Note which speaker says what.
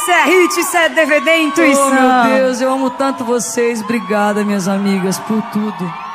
Speaker 1: Isso é hit, isso é DVD, intuição.
Speaker 2: Oh, meu Deus, eu amo tanto vocês. Obrigada, minhas amigas, por tudo.